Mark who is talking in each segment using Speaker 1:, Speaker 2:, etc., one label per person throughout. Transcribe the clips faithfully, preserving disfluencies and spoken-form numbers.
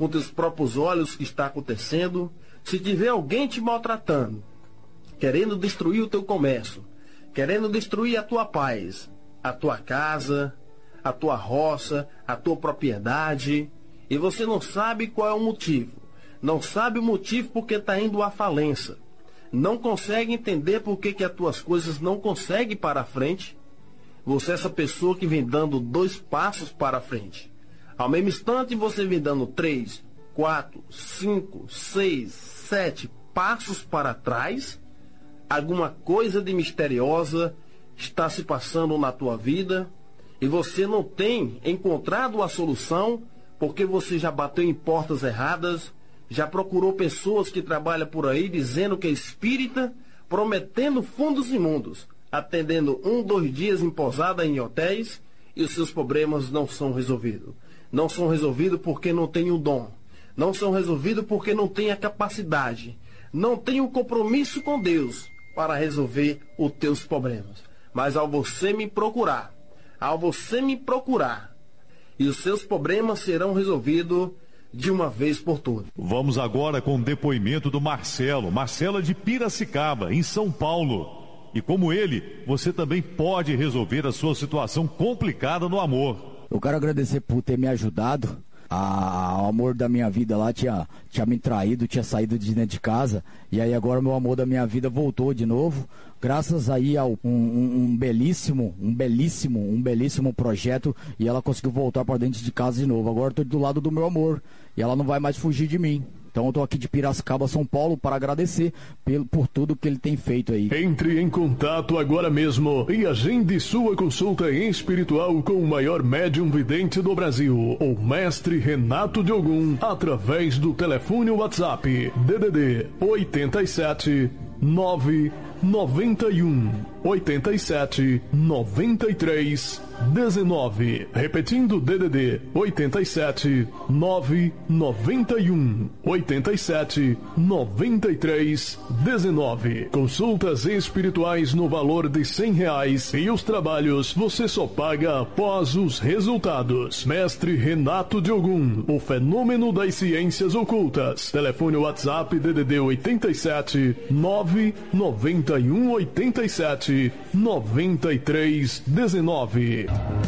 Speaker 1: com teus próprios olhos o que está acontecendo. Se tiver alguém te maltratando, querendo destruir o teu comércio, querendo destruir a tua paz, a tua casa, a tua roça, a tua propriedade, e você não sabe qual é o motivo, não sabe o motivo porque está indo à falência, não consegue entender por que que as tuas coisas não conseguem para a frente, você é essa pessoa que vem dando dois passos para a frente. Ao mesmo instante você vem dando três, quatro, cinco, seis, sete passos para trás. Alguma coisa de misteriosa está se passando na tua vida e você não tem encontrado a solução porque você já bateu em portas erradas, já procurou pessoas que trabalham por aí dizendo que é espírita, prometendo fundos imundos, atendendo um, dois dias em pousada em hotéis e os seus problemas não são resolvidos. Não são resolvidos porque não tem o dom. Não são resolvidos porque não tem a capacidade. Não tem o compromisso com Deus para resolver os teus problemas. Mas ao você me procurar, ao você me procurar, e os seus problemas serão resolvidos de uma vez por todas.
Speaker 2: Vamos agora com o depoimento do Marcelo. Marcelo é de Piracicaba, em São Paulo. E como ele, você também pode resolver a sua situação complicada no amor.
Speaker 3: Eu quero agradecer por ter me ajudado. Ah, o amor da minha vida lá tinha, tinha me traído, tinha saído de dentro de casa. E aí agora o meu amor da minha vida voltou de novo. Graças aí a um, um, um belíssimo, um belíssimo, um belíssimo projeto. E ela conseguiu voltar para dentro de casa de novo. Agora eu tô do lado do meu amor. E ela não vai mais fugir de mim. Então eu tô aqui de Piracicaba, São Paulo, para agradecer pelo, por tudo que ele tem feito aí.
Speaker 4: Entre em contato agora mesmo e agende sua consulta espiritual com o maior médium vidente do Brasil, o mestre Renato de Ogum, através do telefone WhatsApp D D D oito sete nove nove um oito sete nove três um nove. Repetindo D D D oito sete nove nove um oito sete nove três um nove. Consultas espirituais no valor de cem reais e os trabalhos você só paga após os resultados. Mestre Renato de Ogum, o fenômeno das ciências ocultas. Telefone WhatsApp D D D oito sete nove nove um oito sete nove três um nove.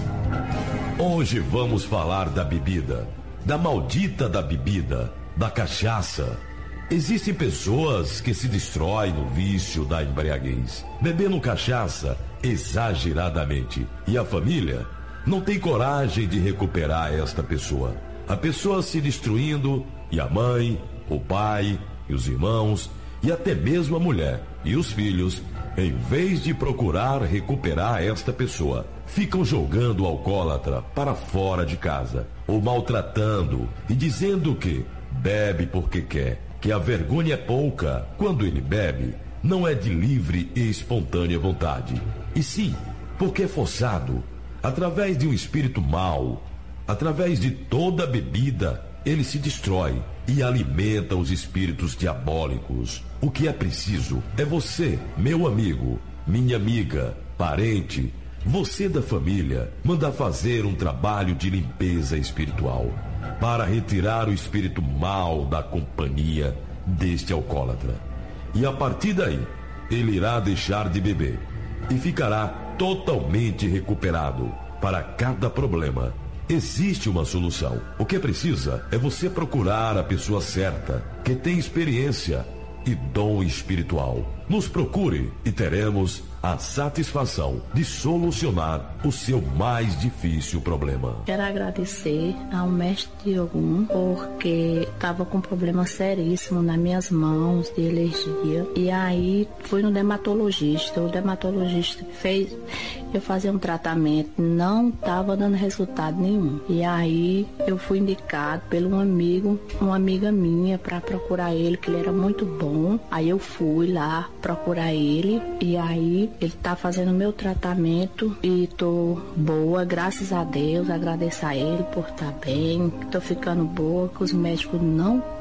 Speaker 5: Hoje vamos falar da bebida, da maldita da bebida, da cachaça. Existem pessoas que se destroem no vício da embriaguez, bebendo cachaça exageradamente, e a família não tem coragem de recuperar esta pessoa. A pessoa se destruindo, e a mãe, o pai, e os irmãos, e até mesmo a mulher e os filhos, em vez de procurar recuperar esta pessoa, ficam jogando o alcoólatra para fora de casa, ou maltratando e dizendo que bebe porque quer, que a vergonha é pouca quando ele bebe, não é de livre e espontânea vontade, e sim porque é forçado, através de um espírito mau, através de toda bebida, ele se destrói e alimenta os espíritos diabólicos. O que é preciso é você, meu amigo, minha amiga, parente, você da família, mandar fazer um trabalho de limpeza espiritual para retirar o espírito mau da companhia deste alcoólatra. E a partir daí, ele irá deixar de beber e ficará totalmente recuperado. Para cada problema existe uma solução. O que precisa é você procurar a pessoa certa, que tem experiência e dom espiritual. Nos procure e teremos a satisfação de solucionar o seu mais difícil problema.
Speaker 6: Quero agradecer ao mestre Ogum, porque estava com um problema seríssimo nas minhas mãos de alergia. E aí fui no dermatologista. O dermatologista fez eu fazer um tratamento, não estava dando resultado nenhum. E aí eu fui indicado pelo um amigo, uma amiga minha, para procurar ele, que ele era muito bom. Aí eu fui lá procurar ele e aí ele tá fazendo o meu tratamento e tô boa, graças a Deus. Agradeço a ele por estar bem, tô ficando boa, que os médicos não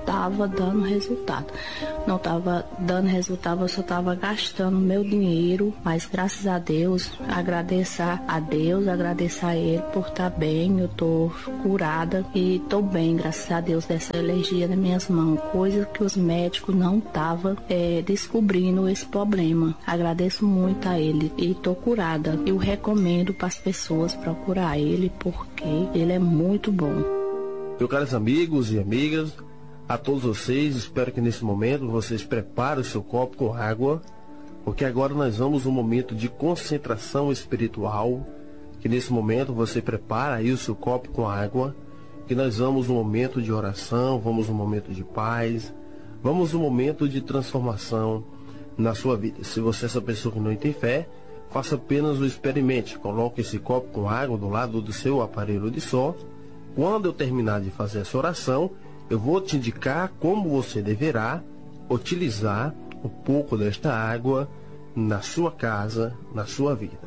Speaker 6: estava dando resultado. Não estava dando resultado, eu só estava gastando meu dinheiro, mas graças a Deus, agradecer a Deus, agradecer a Ele por estar bem, eu estou curada e estou bem, graças a Deus, dessa alergia nas minhas mãos, coisa que os médicos não estavam é, descobrindo esse problema. Agradeço muito a Ele e estou curada. Eu recomendo para as pessoas procurar Ele porque Ele é muito bom.
Speaker 1: Meus caros amigos e amigas, a todos vocês, espero que nesse momento vocês preparem o seu copo com água, porque agora nós vamos um momento de concentração espiritual, que nesse momento você prepara aí o seu copo com água, que nós vamos um momento de oração, vamos um momento de paz, vamos um momento de transformação na sua vida. Se você é essa pessoa que não tem fé, faça apenas o experimente, coloque esse copo com água do lado do seu aparelho de som. Quando eu terminar de fazer essa oração, eu vou te indicar como você deverá utilizar um pouco desta água na sua casa, na sua vida.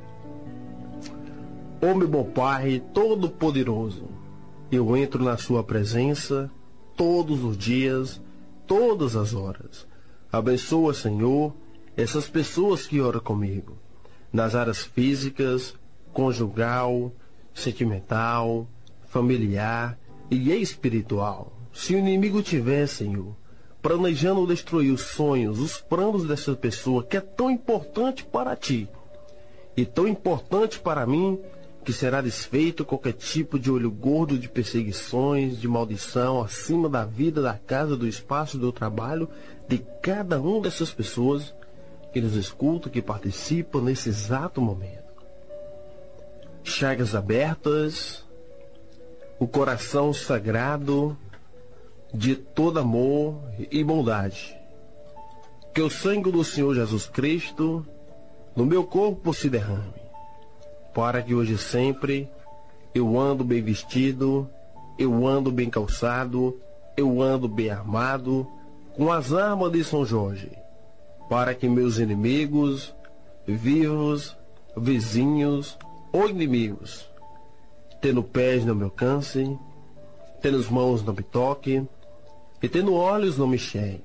Speaker 1: Ó meu bom Pai Todo-Poderoso, eu entro na sua presença todos os dias, todas as horas. Abençoa, Senhor, essas pessoas que oram comigo, nas áreas físicas, conjugal, sentimental, familiar e espiritual. Se o inimigo tiver, Senhor, planejando destruir os sonhos, os planos dessa pessoa que é tão importante para ti e tão importante para mim, que será desfeito qualquer tipo de olho gordo de perseguições, de maldição acima da vida, da casa, do espaço, do trabalho de cada uma dessas pessoas que nos escutam, que participam nesse exato momento. Chagas abertas, o coração sagrado de todo amor e bondade. Que o sangue do Senhor Jesus Cristo no meu corpo se derrame, para que hoje e sempre eu ando bem vestido, eu ando bem calçado, eu ando bem armado, com as armas de São Jorge, para que meus inimigos, vivos, vizinhos ou inimigos, tendo pés não me alcance, tendo mãos não me toque, e tendo olhos não me enxergue,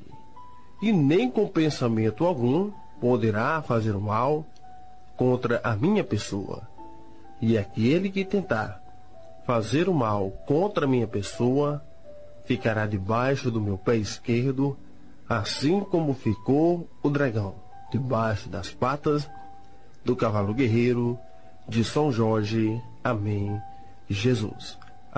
Speaker 1: e nem com pensamento algum poderá fazer o mal contra a minha pessoa. E aquele que tentar fazer o mal contra a minha pessoa ficará debaixo do meu pé esquerdo, assim como ficou o dragão debaixo das patas do cavalo guerreiro de São Jorge. Amém, Jesus.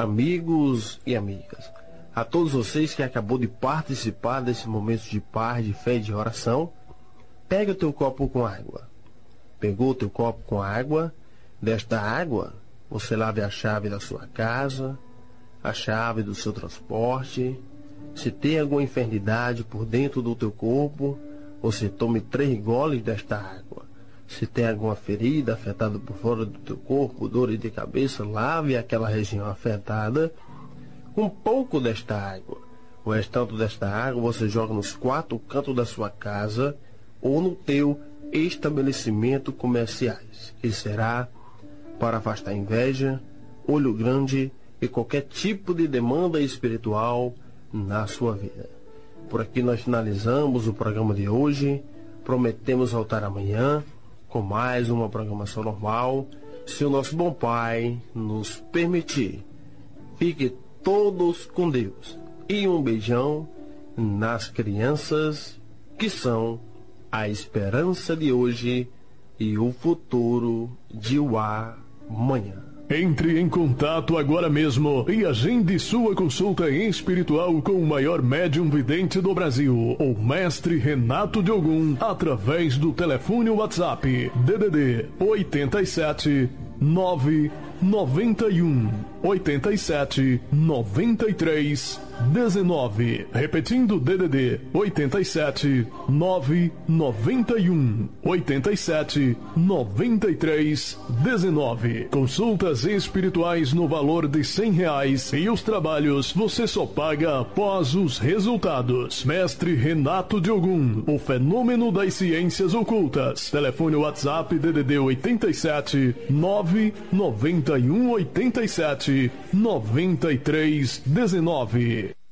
Speaker 1: Amigos e amigas, a todos vocês que acabou de participar desse momento de paz, de fé e de oração, pega o teu copo com água. Pegou o teu copo com água? Desta água, você lave a chave da sua casa, a chave do seu transporte. Se tem alguma enfermidade por dentro do teu corpo, você tome três goles desta água. Se tem alguma ferida afetada por fora do teu corpo, dor de cabeça, lave aquela região afetada com um pouco desta água. O restante desta água você joga nos quatro cantos da sua casa ou no teu estabelecimento comerciais, que será para afastar inveja, olho grande e qualquer tipo de demanda espiritual na sua vida. Por aqui nós finalizamos o programa de hoje. Prometemos voltar amanhã com mais uma programação normal, se o nosso bom Pai nos permitir. Fique todos com Deus. E um beijão nas crianças que são a esperança de hoje e o futuro de o amanhã.
Speaker 4: Entre em contato agora mesmo e agende sua consulta espiritual com o maior médium vidente do Brasil, o mestre Renato de Ogum, através do telefone WhatsApp D D D oito sete nove nove um oito sete nove três um nove. Repetindo, D D D oito sete nove nove um oito sete nove três um nove. Consultas espirituais no valor de cem reais e os trabalhos você só paga após os resultados. Mestre Renato de Ogum, o fenômeno das ciências ocultas. Telefone WhatsApp D D D oito sete nove nove um oito sete nove três um nove.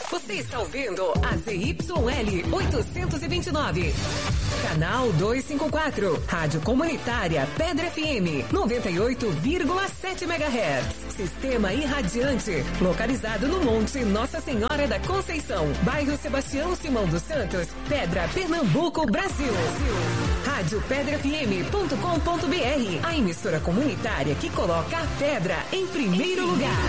Speaker 7: Você está ouvindo a Z Y L oitocentos e vinte e nove. Canal duzentos e cinquenta e quatro. Rádio Comunitária Pedra F M noventa e oito vírgula sete megahertz. Sistema irradiante. Localizado no Monte Nossa Senhora da Conceição. Bairro Sebastião Simão dos Santos. Pedra, Pernambuco, Brasil. Rádio pedra f m ponto com ponto b r. A emissora comunitária que coloca a pedra em primeiro lugar.